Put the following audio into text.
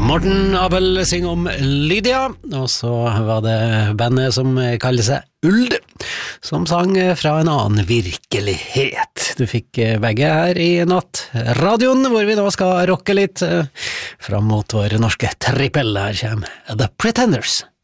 Morten Abel synger om Lydia, og så var det bandet som kaller seg Uld, som sang fra en annen virkelighet. Du fikk begge her i natt. Radioen, hvor vi nå skal rocke litt fram mot vår norske trippel. Her kommer The Pretenders.